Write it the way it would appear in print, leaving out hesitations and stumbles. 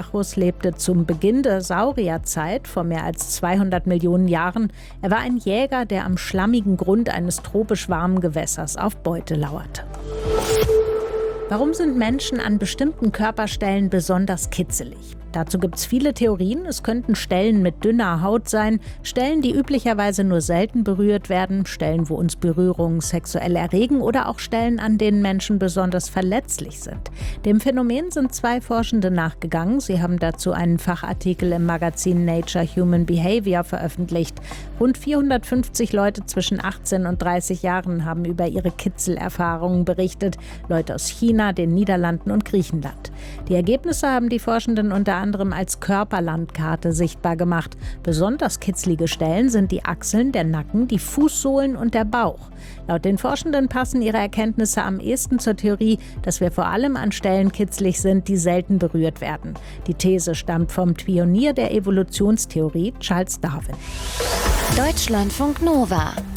lebte zum Beginn der Saurierzeit vor mehr als 200 Millionen Jahren. Er war ein Jäger, der am schlammigen Grund eines tropisch warmen Gewässers auf Beute lauerte. Warum sind Menschen an bestimmten Körperstellen besonders kitzelig? Dazu gibt es viele Theorien. Es könnten Stellen mit dünner Haut sein, Stellen, die üblicherweise nur selten berührt werden, Stellen, wo uns Berührungen sexuell erregen oder auch Stellen, an denen Menschen besonders verletzlich sind. Dem Phänomen sind 2 Forschende nachgegangen. Sie haben dazu einen Fachartikel im Magazin Nature Human Behavior veröffentlicht. Rund 450 Leute zwischen 18 und 30 Jahren haben über ihre Kitzelerfahrungen berichtet. Leute aus China, den Niederlanden und Griechenland. Die Ergebnisse haben die Forschenden unter anderem als Körperlandkarte sichtbar gemacht. Besonders kitzlige Stellen sind die Achseln, der Nacken, die Fußsohlen und der Bauch. Laut den Forschenden passen ihre Erkenntnisse am ehesten zur Theorie, dass wir vor allem an Stellen kitzlig sind, die selten berührt werden. Die These stammt vom Pionier der Evolutionstheorie, Charles Darwin. Deutschlandfunk Nova